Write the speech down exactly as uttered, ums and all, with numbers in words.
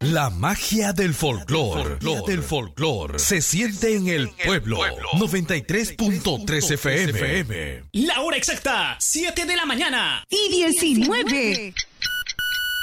La magia del folclor, del folclor, se siente en el pueblo. noventa y tres punto tres F M. La hora exacta, siete de la mañana y diecinueve.